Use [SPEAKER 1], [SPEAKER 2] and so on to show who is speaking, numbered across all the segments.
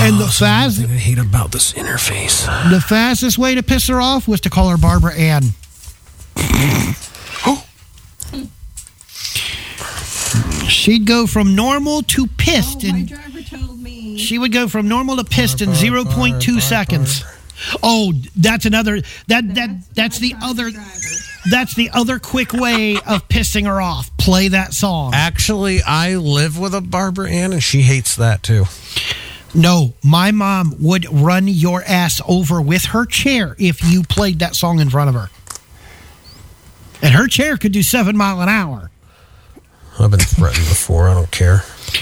[SPEAKER 1] And the
[SPEAKER 2] thing I hate about this interface.
[SPEAKER 1] The fastest way to piss her off was to call her Barbara Ann. She'd go from normal to pissed.
[SPEAKER 3] My driver told me.
[SPEAKER 1] She would go from normal to pissed in 0.2 seconds. Oh, that's another. That's the other. That's the other quick way of pissing her off. Play that song.
[SPEAKER 2] Actually, I live with a Barbara Ann, and she hates that too.
[SPEAKER 1] No, my mom would run your ass over with her chair if you played that song in front of her. And her chair could do 7 miles an hour.
[SPEAKER 2] I've been threatened before. I don't care.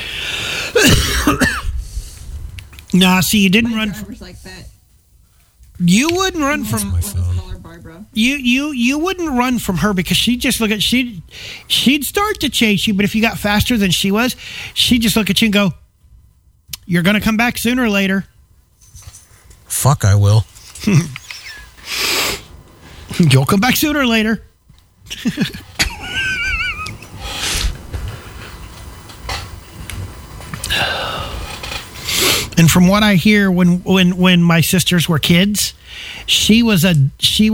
[SPEAKER 1] Nah, see, you didn't
[SPEAKER 3] My
[SPEAKER 1] run.
[SPEAKER 3] driver's like that.
[SPEAKER 1] You wouldn't run from.
[SPEAKER 3] Call her Barbara.
[SPEAKER 1] You wouldn't run from her because she'd just look at she'd start to chase you, but if you got faster than she was, she'd just look at you and go, "You're gonna come back sooner or later."
[SPEAKER 2] Fuck, I will.
[SPEAKER 1] You'll come back sooner or later. And from what I hear, when my sisters were kids, she was a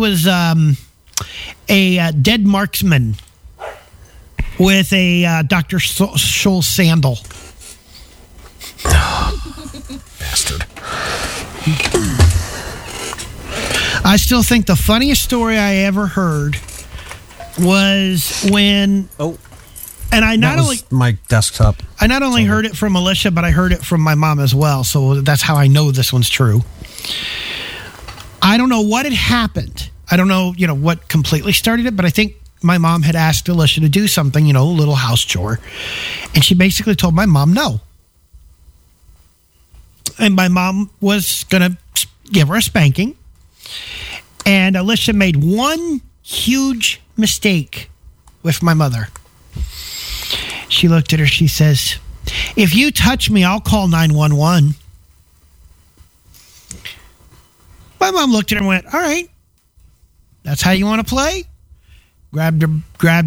[SPEAKER 1] dead marksman with a Dr. Scholl sandal.
[SPEAKER 2] Bastard.
[SPEAKER 1] I still think the funniest story I ever heard was when.
[SPEAKER 2] Oh.
[SPEAKER 1] And I not only
[SPEAKER 2] my desktop.
[SPEAKER 1] I not only heard it from Alicia, but I heard it from my mom as well. So that's how I know this one's true. I don't know what had happened. I don't know, what completely started it, but I think my mom had asked Alicia to do something, a little house chore. And she basically told my mom no. And my mom was going to give her a spanking. And Alicia made one huge mistake with my mother. She looked at her, she says, "If you touch me, I'll call 911. My mom looked at her and went, "All right. That's how you want to play?" Grabbed her,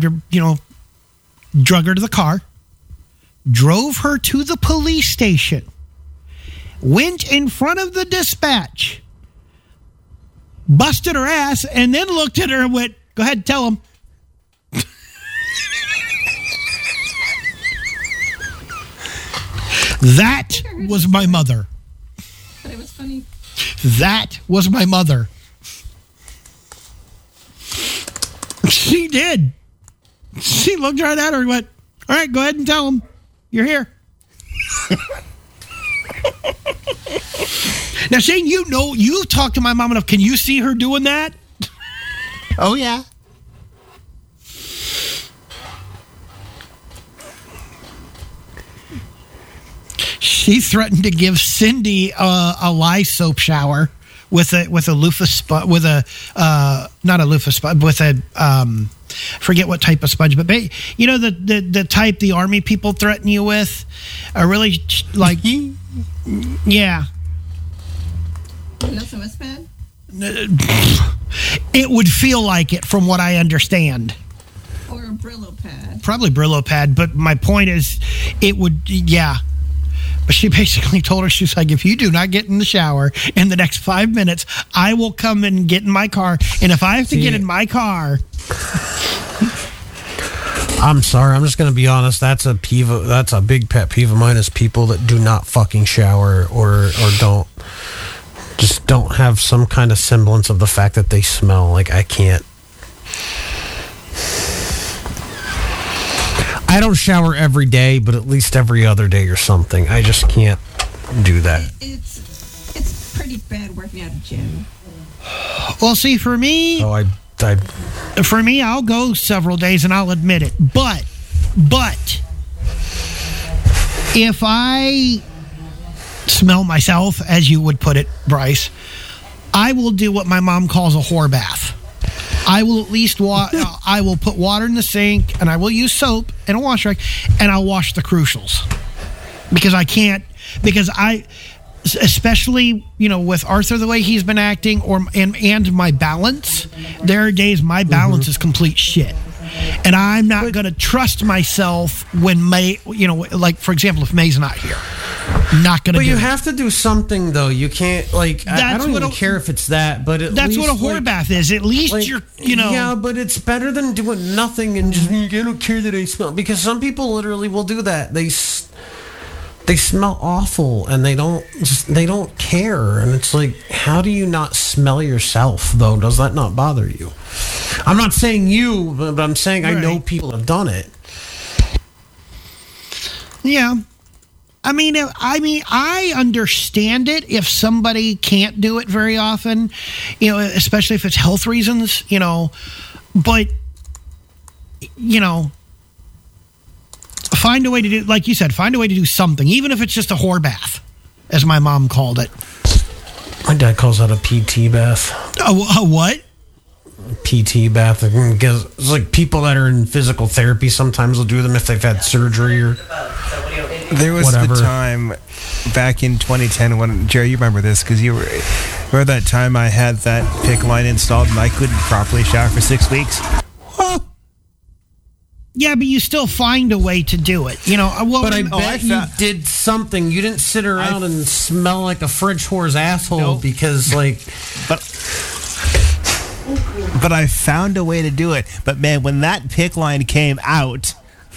[SPEAKER 1] drug her to the car, drove her to the police station, went in front of the dispatch, busted her ass, and then looked at her and went, "Go ahead, tell them." That was my mother.
[SPEAKER 3] But it was funny.
[SPEAKER 1] That was my mother. She did. She looked right at her and went, "All right, go ahead and tell them you're here." Now, Shane, you've talked to my mom enough. Can you see her doing that?
[SPEAKER 2] Oh, yeah.
[SPEAKER 1] She threatened to give Cindy a lye soap shower with a loofah sponge, with a not a loofah sponge, with a forget what type of sponge, but the type the army people threaten you with, really like yeah.
[SPEAKER 3] Nothing was bad.
[SPEAKER 1] It would feel like it, from what I understand.
[SPEAKER 3] Or a Brillo pad.
[SPEAKER 1] Probably Brillo pad, but my point is, it would, yeah. But she basically told her, she's like, "If you do not get in the shower in the next 5 minutes, I will come and get in my car. And if I have to get in my car..."
[SPEAKER 2] I'm sorry, I'm just going to be honest. That's a big pet peeve of mine, is people that do not fucking shower or don't have some kind of semblance of the fact that they smell. Like, I can't. I don't shower every day, but at least every other day or something. I just can't do that.
[SPEAKER 3] It's pretty bad working at a gym.
[SPEAKER 1] Well, see, for me...
[SPEAKER 2] Oh,
[SPEAKER 1] For me, I'll go several days and I'll admit it. But if I smell myself, as you would put it, Bryce, I will do what my mom calls a whore bath. I will at least I will put water in the sink, and I will use soap and a wash rag, and I'll wash the crucials. Because especially, with Arthur, the way he's been acting, and my balance, there are days my balance is complete shit. And I'm not going to trust myself when May, like, for example, if May's not here. Not going to
[SPEAKER 2] But
[SPEAKER 1] do
[SPEAKER 2] you
[SPEAKER 1] it.
[SPEAKER 2] have to do something, though. You can't, like, I
[SPEAKER 1] That's
[SPEAKER 2] don't
[SPEAKER 1] what
[SPEAKER 2] even care if it's that, but at
[SPEAKER 1] That's
[SPEAKER 2] least,
[SPEAKER 1] what a whore
[SPEAKER 2] like,
[SPEAKER 1] bath is. At least
[SPEAKER 2] like,
[SPEAKER 1] you're, you know.
[SPEAKER 2] Yeah, but it's better than doing nothing and just, I don't care that I smell. Because some people literally will do that. They smell awful and they don't care. And it's like, how do you not smell yourself, though? Does that not bother you? I'm not saying you, but I'm saying I know
[SPEAKER 1] Right.
[SPEAKER 2] people have done it.
[SPEAKER 1] Yeah. I mean, I understand it if somebody can't do it very often, you know, especially if it's health reasons, you know, but, you know, find a way to do, like you said, find a way to do something, even if it's just a whore bath, as my mom called it.
[SPEAKER 2] My dad calls that a PT bath.
[SPEAKER 1] A what?
[SPEAKER 2] PT bath. It's like people that are in physical therapy sometimes will do them if they've had surgery or
[SPEAKER 4] There was
[SPEAKER 2] whatever.
[SPEAKER 4] the time back in 2010 when, Jerry, you remember this because you remember that time I had that PICC line installed and I couldn't properly shower for 6 weeks.
[SPEAKER 1] Yeah, but you still find a way to do it, you know. Well,
[SPEAKER 2] But I
[SPEAKER 4] Oh, I
[SPEAKER 2] bet you
[SPEAKER 4] found-
[SPEAKER 2] did something. You didn't sit around and smell like a fridge whore's asshole
[SPEAKER 4] Nope.
[SPEAKER 2] because, like,
[SPEAKER 4] But I found a way to do it. But man, when that PICC line came out,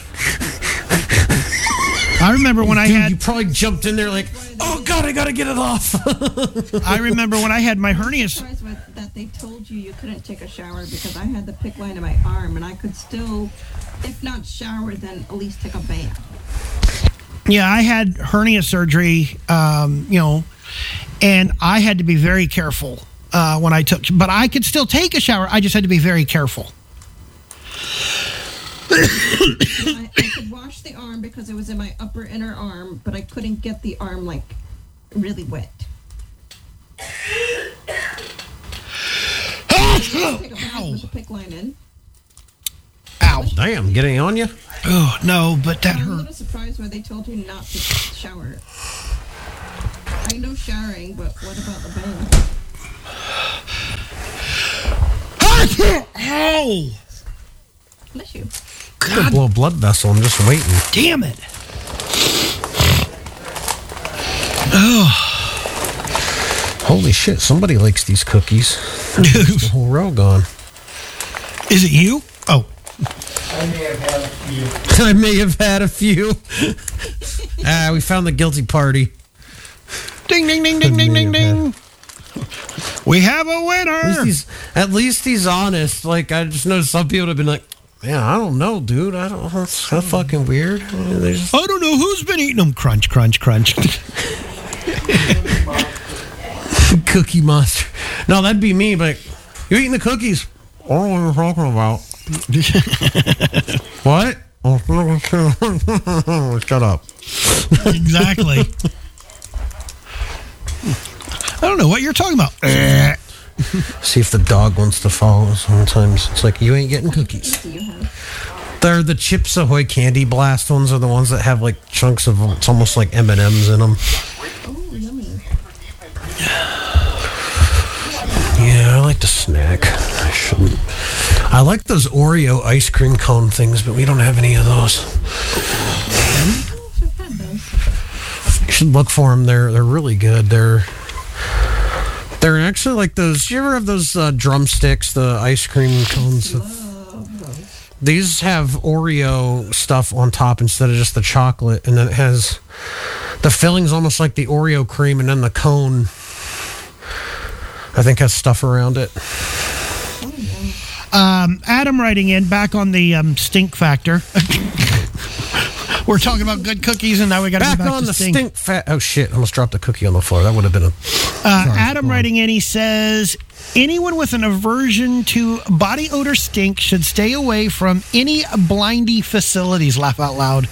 [SPEAKER 1] I remember when I
[SPEAKER 2] dude,
[SPEAKER 1] had.
[SPEAKER 2] you probably jumped in there like, oh God, I gotta get it off.
[SPEAKER 1] I remember when I had my hernias.
[SPEAKER 3] Surprised that they told you couldn't take a shower because I had the PICC line in my arm and I could still, if not shower, then at least take a bath.
[SPEAKER 1] Yeah, I had hernia surgery, you know, and I had to be very careful when I took, but I could still take a shower. I just had to be very careful.
[SPEAKER 3] I could wash the arm because it was in my upper inner arm, but I couldn't get the arm like really wet. Take a bath with the PICC line in.
[SPEAKER 1] Ow.
[SPEAKER 2] Damn, getting on you?
[SPEAKER 1] Oh, no, but that
[SPEAKER 3] I'm a
[SPEAKER 1] hurt.
[SPEAKER 3] little surprised why they told you not to shower. I know showering, but what about the bath?
[SPEAKER 1] Ow!
[SPEAKER 3] Bless you.
[SPEAKER 2] Could blow a blood vessel. I'm just waiting.
[SPEAKER 1] Damn it.
[SPEAKER 2] Holy shit, somebody likes these cookies. The whole row gone.
[SPEAKER 1] Is it you? Oh.
[SPEAKER 2] I may have had a few. We found the guilty party.
[SPEAKER 1] Ding, ding, ding, ding, ding, ding, ding. We have a winner.
[SPEAKER 2] At least he's honest. Like, I just know some people have been like, man, I don't know, dude. I don't. That's so fucking weird. They just,
[SPEAKER 1] I don't know who's been eating them. Crunch, crunch, crunch.
[SPEAKER 2] Cookie Monster. No, that'd be me. But you eating the cookies? I don't know what you're talking about. What? Shut up.
[SPEAKER 1] Exactly. I don't know what you're talking about.
[SPEAKER 2] See if the dog wants to follow. Sometimes it's like, you ain't getting cookies.
[SPEAKER 3] Do you have?
[SPEAKER 2] They're the Chips Ahoy Candy Blast ones. Are the ones that have like chunks of, it's almost like M&Ms in them.
[SPEAKER 3] Oh, yummy.
[SPEAKER 2] Yeah, I like to snack. I shouldn't. I like those Oreo ice cream cone things, but we don't have any of those.
[SPEAKER 3] I've had those.
[SPEAKER 2] You should look for them. They're really good. They're actually like those. You ever have those drumsticks, the ice cream cones? These have Oreo stuff on top instead of just the chocolate, and then it has the filling's almost like the Oreo cream, and then the cone, I think, has stuff around it.
[SPEAKER 1] Adam writing in back on the stink factor. We're talking about good cookies, and now we got to
[SPEAKER 2] Back
[SPEAKER 1] go back
[SPEAKER 2] on
[SPEAKER 1] to
[SPEAKER 2] the
[SPEAKER 1] stink.
[SPEAKER 2] stink fat. Oh shit! I almost dropped a cookie on the floor. That would have been a.
[SPEAKER 1] Adam writing in, he says, anyone with an aversion to body odor stink should stay away from any blindy facilities. Laugh out loud.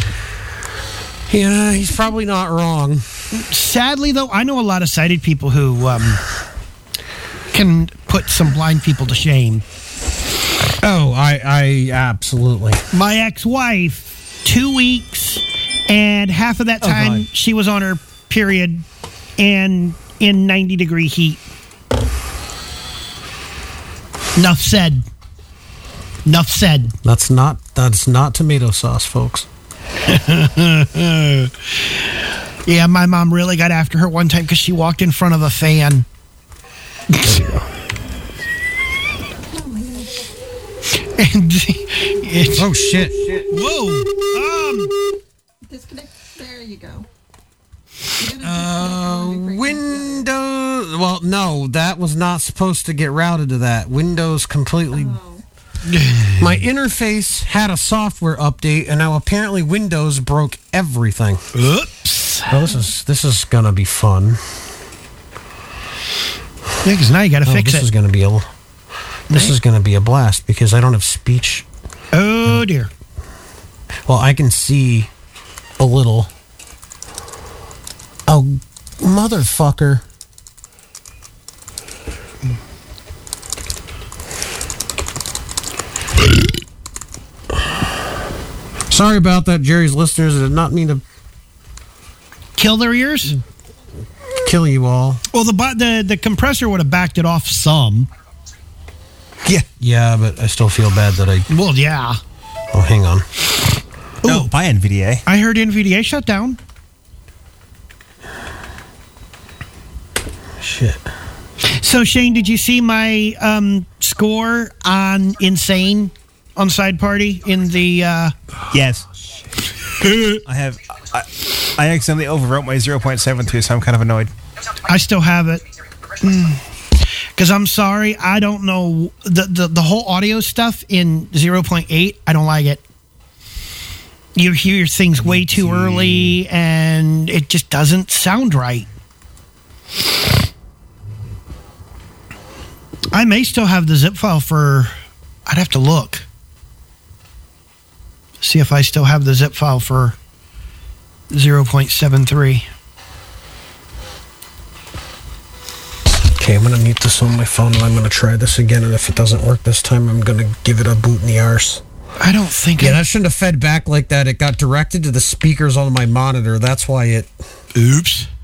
[SPEAKER 2] Yeah, he's probably not wrong.
[SPEAKER 1] Sadly, though, I know a lot of sighted people who can put some blind people to shame.
[SPEAKER 2] Oh, I absolutely.
[SPEAKER 1] My ex-wife, 2 weeks, and half of that time
[SPEAKER 2] God.
[SPEAKER 1] she was on her period and in 90-degree heat. Enough said. Enough said.
[SPEAKER 2] That's not tomato sauce, folks.
[SPEAKER 1] Yeah, my mom really got after her one time because she walked in front of a fan. And
[SPEAKER 2] Oh shit!
[SPEAKER 1] Whoa!
[SPEAKER 3] Disconnect. There you go. You gotta disconnect before you
[SPEAKER 2] Windows. Well, no, that was not supposed to get routed to that. Windows completely.
[SPEAKER 3] Oh.
[SPEAKER 2] My interface had a software update, and now apparently Windows broke everything.
[SPEAKER 1] Oops.
[SPEAKER 2] Oh, this is gonna be fun.
[SPEAKER 1] Yeah, because now you got to fix
[SPEAKER 2] this
[SPEAKER 1] it.
[SPEAKER 2] is gonna be a blast because I don't have speech.
[SPEAKER 1] Oh dear.
[SPEAKER 2] Well, I can see a little. Oh, motherfucker. Sorry about that, Jerry's listeners. I did not mean to
[SPEAKER 1] Kill their ears?
[SPEAKER 2] kill you all.
[SPEAKER 1] Well, the compressor would have backed it off some.
[SPEAKER 2] Yeah, but I still feel bad that I...
[SPEAKER 1] Well, yeah.
[SPEAKER 2] Oh, hang on.
[SPEAKER 4] No, buy NVDA.
[SPEAKER 1] I heard NVDA shut down.
[SPEAKER 2] Shit.
[SPEAKER 1] So, Shane, did you see my score on Insane on Side Party in the...
[SPEAKER 4] Yes. I accidentally overwrote my 0.72, so I'm kind of annoyed.
[SPEAKER 1] I still have it. Because I'm sorry, I don't know. The whole audio stuff in 0.8, I don't like it. You hear things way too early, and it just doesn't sound right. I may still have the zip file for... I'd have to look. See if I still have the zip file for 0.73.
[SPEAKER 2] Okay, I'm going to mute this on my phone, and I'm going to try this again, and if it doesn't work this time, I'm going to give it a boot in the arse.
[SPEAKER 1] I don't think...
[SPEAKER 2] Yeah, that shouldn't have fed back like that. It got directed to the speakers on my monitor. That's why it...
[SPEAKER 1] Oops.